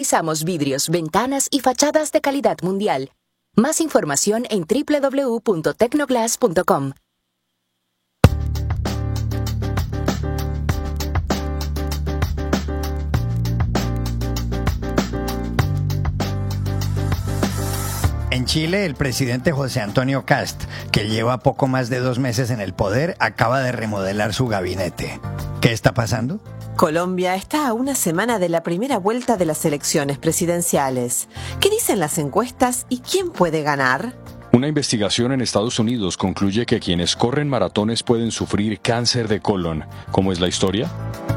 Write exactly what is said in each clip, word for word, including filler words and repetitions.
Comercializamos vidrios, ventanas y fachadas de calidad mundial. Más información en doble u doble u doble u punto tecnoglass punto com. En Chile, el presidente José Antonio Kast, que lleva poco más de dos meses en el poder, acaba de remodelar su gabinete. ¿Qué está pasando? Colombia está a una semana de la primera vuelta de las elecciones presidenciales. ¿Qué dicen las encuestas y quién puede ganar? Una investigación en Estados Unidos concluye que quienes corren maratones pueden sufrir cáncer de colon. ¿Cómo es la historia?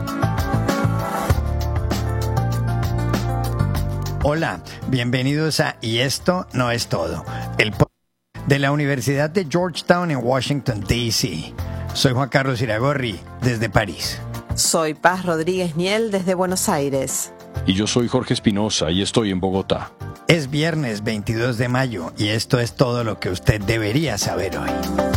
Hola, bienvenidos a Y esto no es todo, el podcast de la Universidad de Georgetown en Washington, D C Soy Juan Carlos Iragorri, desde París. Soy Paz Rodríguez Niel, desde Buenos Aires. Y yo soy Jorge Espinosa y estoy en Bogotá. Es viernes veintidós de mayo y esto es todo lo que usted debería saber hoy.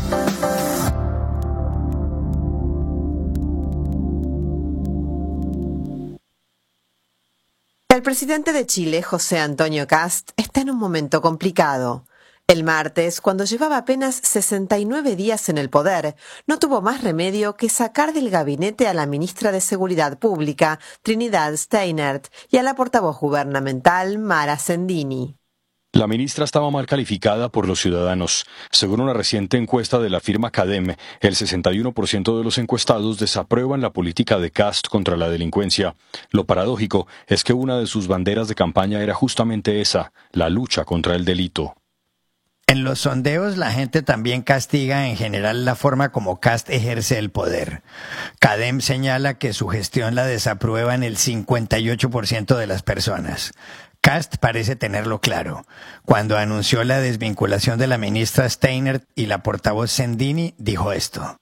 El presidente de Chile, José Antonio Kast, está en un momento complicado. El martes, cuando llevaba apenas sesenta y nueve días en el poder, no tuvo más remedio que sacar del gabinete a la ministra de Seguridad Pública, Trinidad Steinert, y a la portavoz gubernamental, Mara Sendini. La ministra estaba mal calificada por los ciudadanos. Según una reciente encuesta de la firma Cadem, el sesenta y uno por ciento de los encuestados desaprueban la política de Kast contra la delincuencia. Lo paradójico es que una de sus banderas de campaña era justamente esa, la lucha contra el delito. En los sondeos, la gente también castiga en general la forma como Kast ejerce el poder. Cadem señala que su gestión la desaprueban el cincuenta y ocho por ciento de las personas. Kast parece tenerlo claro. Cuando anunció la desvinculación de la ministra Steinert y la portavoz Sendini, dijo esto.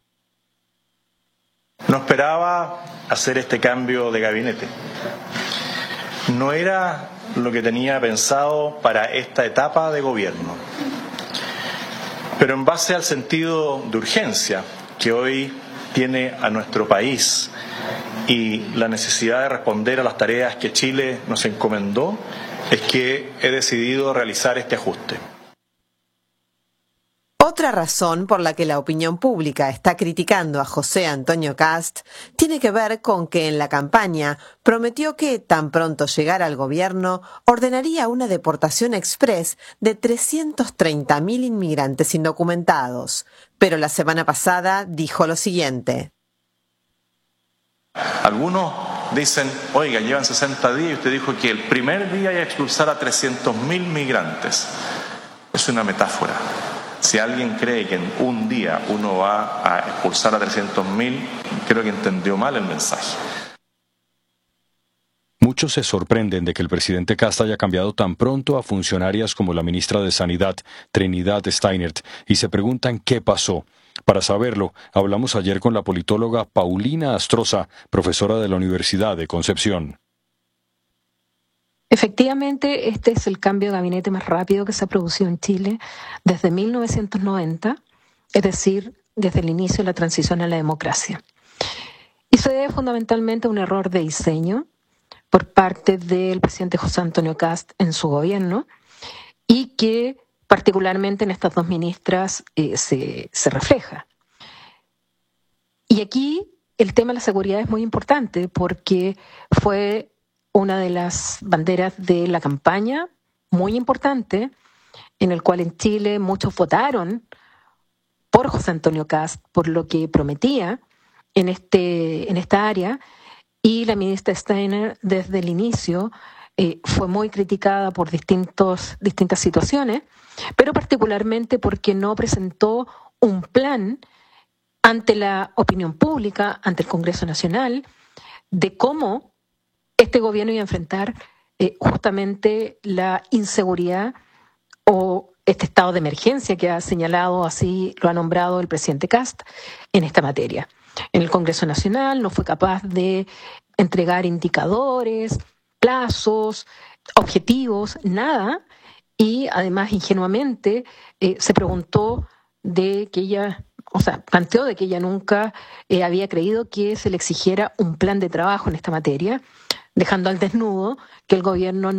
No esperaba hacer este cambio de gabinete. No era lo que tenía pensado para esta etapa de gobierno. Pero en base al sentido de urgencia que hoy tiene a nuestro país y la necesidad de responder a las tareas que Chile nos encomendó, es que he decidido realizar este ajuste. Otra razón por la que la opinión pública está criticando a José Antonio Kast tiene que ver con que en la campaña prometió que, tan pronto llegara al gobierno, ordenaría una deportación express de trescientos treinta mil inmigrantes indocumentados. Pero la semana pasada dijo lo siguiente. Algunos dicen, oiga, llevan sesenta días y usted dijo que el primer día iba a expulsar a trescientos mil migrantes. Es una metáfora. Si alguien cree que en un día uno va a expulsar a trescientos mil, creo que entendió mal el mensaje. Muchos se sorprenden de que el presidente Kast haya cambiado tan pronto a funcionarias como la ministra de Sanidad, Trinidad Steinert, y se preguntan qué pasó. Para saberlo, hablamos ayer con la politóloga Paulina Astroza, profesora de la Universidad de Concepción. Efectivamente, este es el cambio de gabinete más rápido que se ha producido en Chile desde mil novecientos noventa, es decir, desde el inicio de la transición a la democracia. Y se debe fundamentalmente a un error de diseño por parte del presidente José Antonio Kast en su gobierno y que particularmente en estas dos ministras eh, se, se refleja. Y aquí el tema de la seguridad es muy importante porque fue una de las banderas de la campaña muy importante, en el cual en Chile muchos votaron por José Antonio Kast, por lo que prometía en, este, en esta área, y la ministra Steiner desde el inicio eh, fue muy criticada por distintos, distintas situaciones, pero particularmente porque no presentó un plan ante la opinión pública, ante el Congreso Nacional, de cómo este gobierno iba a enfrentar eh, justamente la inseguridad o este estado de emergencia que ha señalado, así lo ha nombrado el presidente Kast, en esta materia. En el Congreso Nacional no fue capaz de entregar indicadores, plazos, objetivos, nada, y además ingenuamente eh, se preguntó de que ella, o sea, planteó de que ella nunca eh, había creído que se le exigiera un plan de trabajo en esta materia, dejando al desnudo que el gobierno no